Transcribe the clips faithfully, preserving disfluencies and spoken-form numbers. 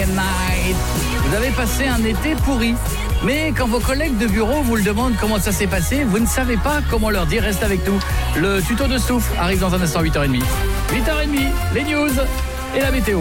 night. Vous avez passé un été pourri. Mais quand vos collègues de bureau vous le demandent comment ça s'est passé, vous ne savez pas comment leur dire. Reste avec nous. Le tuto de Stouff arrive dans un instant, huit heures trente. huit heures trente, les news et la météo.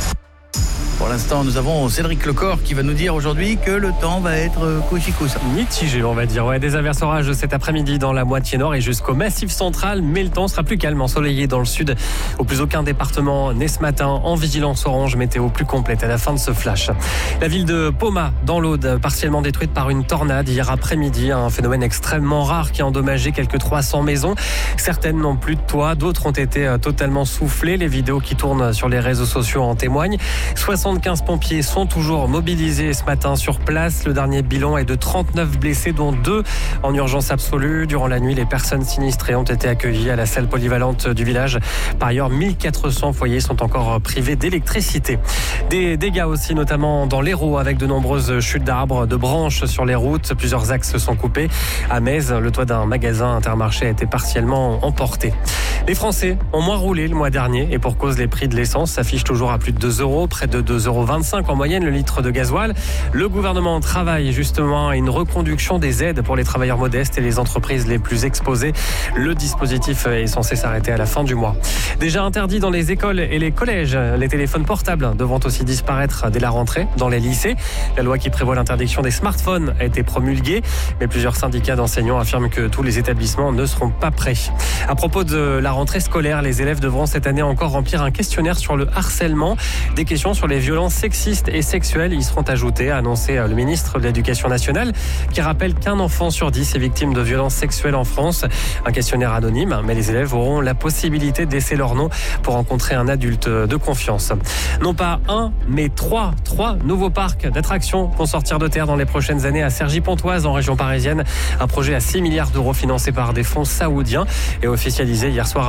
Pour l'instant, nous avons Cédric Lecor qui va nous dire aujourd'hui que le temps va être couchi-coussa. Mitigé, on va dire. Ouais, des averses orages cet après-midi dans la moitié nord et jusqu'au massif central, mais le temps sera plus calme, ensoleillé dans le sud. Au plus aucun département né ce matin en vigilance orange, météo plus complète à la fin de ce flash. La ville de Poma, dans l'Aude, partiellement détruite par une tornade hier après-midi, un phénomène extrêmement rare qui a endommagé quelques trois cents maisons. Certaines n'ont plus de toit, d'autres ont été totalement soufflées. Les vidéos qui tournent sur les réseaux sociaux en témoignent. soixante-quinze pompiers sont toujours mobilisés ce matin sur place. Le dernier bilan est de trente-neuf blessés, dont deux en urgence absolue. Durant la nuit, les personnes sinistrées ont été accueillies à la salle polyvalente du village. Par ailleurs, mille quatre cents foyers sont encore privés d'électricité. Des dégâts aussi, notamment dans l'Hérault, avec de nombreuses chutes d'arbres, de branches sur les routes. Plusieurs axes sont coupés. À Metz, le toit d'un magasin Intermarché a été partiellement emporté. Les Français ont moins roulé le mois dernier et pour cause, les prix de l'essence s'affichent toujours à plus de deux euros, près de deux euros vingt-cinq en moyenne le litre de gasoil. Le gouvernement travaille justement à une reconduction des aides pour les travailleurs modestes et les entreprises les plus exposées. Le dispositif est censé s'arrêter à la fin du mois. Déjà interdit dans les écoles et les collèges, les téléphones portables devront aussi disparaître dès la rentrée dans les lycées. La loi qui prévoit l'interdiction des smartphones a été promulguée, mais plusieurs syndicats d'enseignants affirment que tous les établissements ne seront pas prêts. À propos de la rentrée scolaire, les élèves devront cette année encore remplir un questionnaire sur le harcèlement. Des questions sur les violences sexistes et sexuelles y seront ajoutées, a annoncé le ministre de l'Éducation nationale, qui rappelle qu'un enfant sur dix est victime de violences sexuelles en France. Un questionnaire anonyme, mais les élèves auront la possibilité de laisser leur nom pour rencontrer un adulte de confiance. Non pas un, mais trois, trois nouveaux parcs d'attractions vont sortir de terre dans les prochaines années à Cergy-Pontoise, en région parisienne. Un projet à six milliards d'euros financé par des fonds saoudiens et officialisé hier soir